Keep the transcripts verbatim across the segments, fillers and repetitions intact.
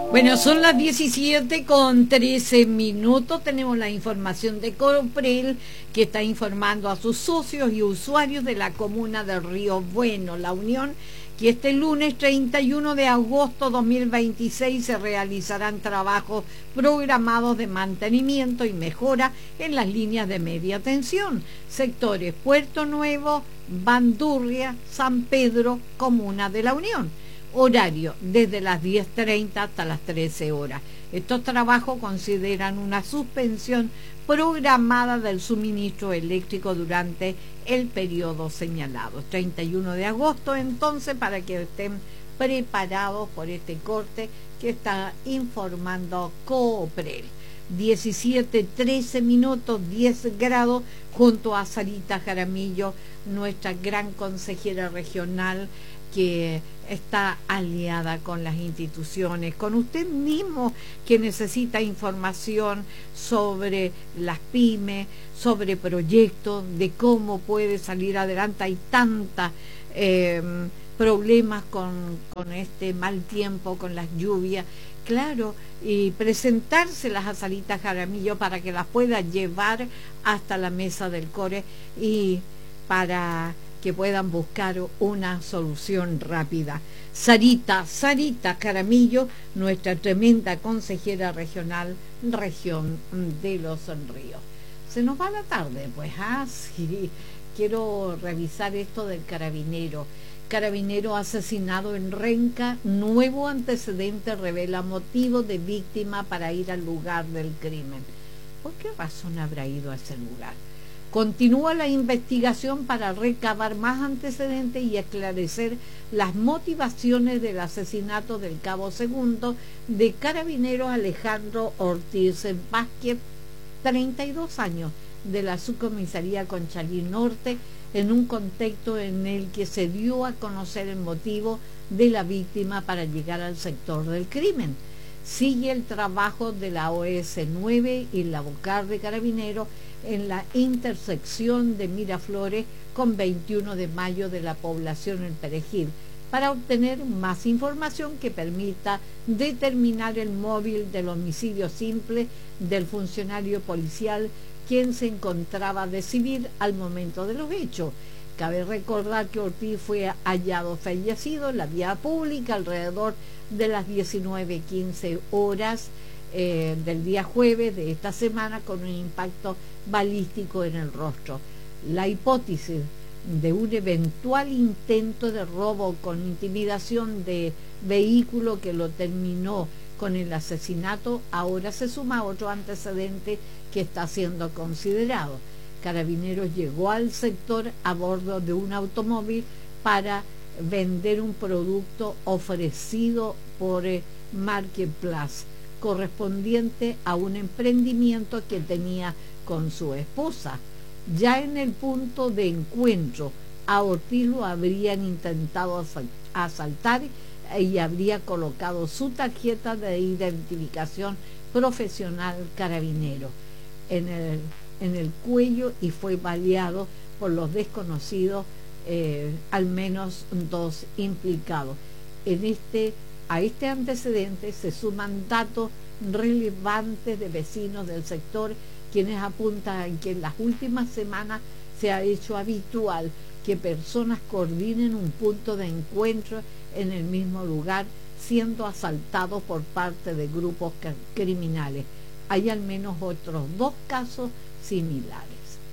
Bueno, son las diecisiete con trece minutos. Tenemos la información de Coroprel, que está informando a sus socios y usuarios de la comuna de Río Bueno, La Unión, que este lunes treinta y uno de agosto dos mil veintiséis se realizarán trabajos programados de mantenimiento y mejora en las líneas de media tensión, sectores Puerto Nuevo, Bandurria, San Pedro, comuna de La Unión. Horario desde las diez treinta hasta las trece horas. Estos trabajos consideran una suspensión programada del suministro eléctrico durante el periodo señalado. treinta y uno de agosto, entonces, para que estén preparados por este corte que está informando Cooprel. diecisiete trece minutos, diez grados, junto a Sarita Jaramillo, nuestra gran consejera regional, que está aliada con las instituciones, con usted mismo que necesita información sobre las pymes, sobre proyectos, de cómo puede salir adelante. Hay tantos eh, problemas con, con este mal tiempo, con las lluvias, claro, y presentárselas a Sarita Jaramillo para que las pueda llevar hasta la mesa del core y para que puedan buscar una solución rápida. Sarita, Sarita Jaramillo, nuestra tremenda consejera regional, región de Los Ríos. Se nos va la tarde, pues, ah, sí, quiero revisar esto del carabinero. Carabinero asesinado en Renca, nuevo antecedente revela motivo de víctima para ir al lugar del crimen. ¿Por qué razón habrá ido a ese lugar? Continúa la investigación para recabar más antecedentes y esclarecer las motivaciones del asesinato del cabo segundo de carabinero Alejandro Ortiz Vázquez, treinta y dos años, de la subcomisaría Conchalí Norte, en un contexto en el que se dio a conocer el motivo de la víctima para llegar al sector del crimen. Sigue el trabajo de la O S nueve y la Bocar de Carabineros en la intersección de Miraflores con veintiuno de mayo de la población El Perejil, para obtener más información que permita determinar el móvil del homicidio simple del funcionario policial, quien se encontraba de civil al momento de los hechos. Cabe recordar que Ortiz fue hallado fallecido en la vía pública alrededor de las diecinueve quince horas eh, del día jueves de esta semana, con un impacto balístico en el rostro. La hipótesis de un eventual intento de robo con intimidación de vehículo que lo terminó con el asesinato ahora se suma a otro antecedente que está siendo considerado. Carabineros llegó al sector a bordo de un automóvil para vender un producto ofrecido por eh, Marketplace, correspondiente a un emprendimiento que tenía con su esposa. Ya en el punto de encuentro, a Ortiz lo habrían intentado asaltar y habría colocado su tarjeta de identificación profesional carabinero en el, en el cuello y fue baleado por los desconocidos, eh, al menos dos implicados. En este, a este antecedente se suman datos relevantes de vecinos del sector, quienes apuntan que en las últimas semanas se ha hecho habitual que personas coordinen un punto de encuentro en el mismo lugar, siendo asaltados por parte de grupos criminales. Hay al menos otros dos casos similares.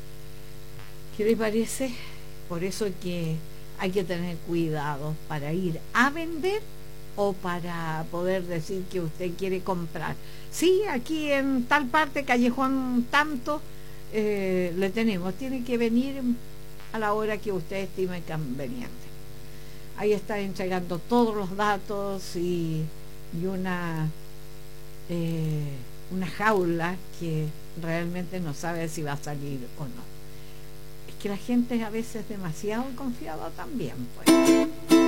¿Qué les parece? Por eso es que hay que tener cuidado para ir a vender o para poder decir que usted quiere comprar. Sí, aquí en tal parte, callejón tanto, eh, le tenemos. Tiene que venir a la hora que usted estime conveniente. Ahí está entregando todos los datos y, y una, eh, una jaula que realmente no sabe si va a salir o no. Es que la gente a veces es demasiado confiada también, pues.